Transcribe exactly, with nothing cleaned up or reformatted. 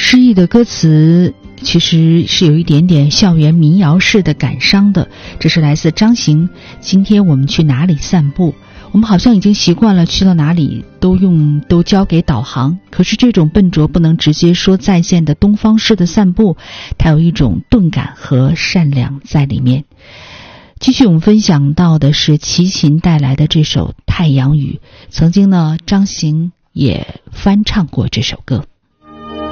诗意的歌词其实是有一点点校园民谣式的感伤的。这是来自张行，今天我们去哪里散步？我们好像已经习惯了去到哪里都用都交给导航，可是这种笨拙不能直接说在线的东方式的散步，它有一种钝感和善良在里面。继续我们分享到的是齐秦带来的这首《太阳雨》，曾经呢张行也翻唱过这首歌。